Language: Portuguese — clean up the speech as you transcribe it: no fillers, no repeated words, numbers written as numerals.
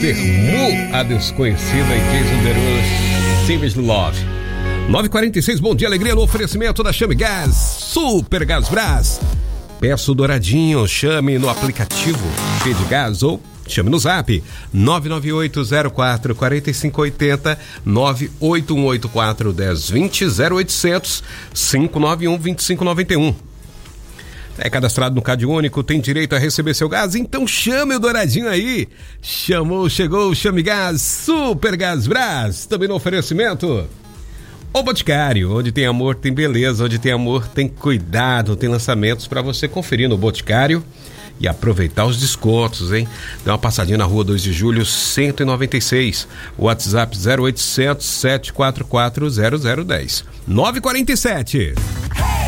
Mr. Mu, a desconhecida, e Jason Derulo, Savage Love. 9h46, bom dia, alegria no oferecimento da Chame Gás, Super Gás Brás. Peço douradinho, chame no aplicativo Cheio de Gás ou chame no zap 99804-4580, 98184-1020, 0800 591 2591. É cadastrado no Cade Único, tem direito a receber seu gás, então chame o douradinho aí. Chamou, chegou, Chame Gás, Super Gás Brás. Também no oferecimento O Boticário, onde tem amor tem beleza, onde tem amor tem cuidado, tem lançamentos para você conferir no Boticário e aproveitar os descontos, hein? Dá uma passadinha na rua 2 de julho 196, WhatsApp 0800 744 0010. 9h47.